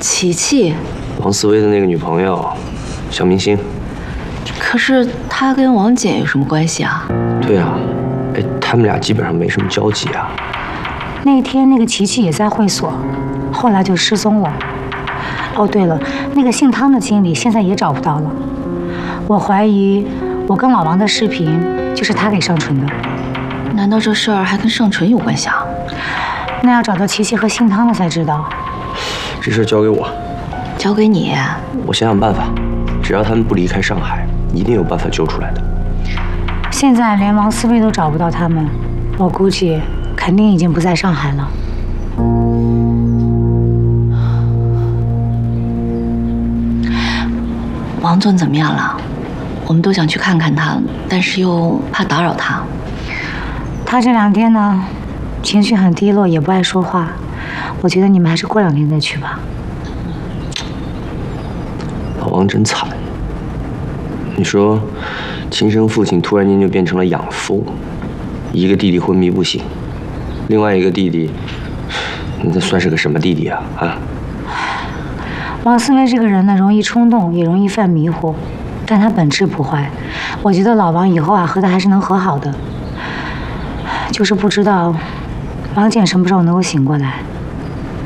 琪琪， 王思薇的那个女朋友，小明星。 可是他跟王简有什么关系啊？ 对啊，哎，他们俩基本上没什么交集啊。 那天那个琪琪也在会所，后来就失踪了。哦，对了，那个姓汤的经理现在也找不到了。我怀疑我跟老王的视频就是他给上传的。 难道这事儿还跟上纯有关系啊？ 那要找到琪琪和姓汤的才知道。 这事交给我， 交给你。 我想想办法，只要他们不离开上海，一定有办法救出来的。 现在连王思薇都找不到他们，我估计肯定已经不在上海了。 王总怎么样了？我们都想去看看他，但是又怕打扰他。 他这2天呢，情绪很低落，也不爱说话。我觉得你们还是过2天再去吧。 老王真惨，你说，亲生父亲突然间就变成了养父，一个弟弟昏迷不醒，另外一个弟弟，那算是个什么弟弟啊？啊！ 王思薇这个人呢，容易冲动，也容易犯迷糊，但他本质不坏。我觉得老王以后啊，和他还是能和好的，就是不知道王简什么时候能够醒过来。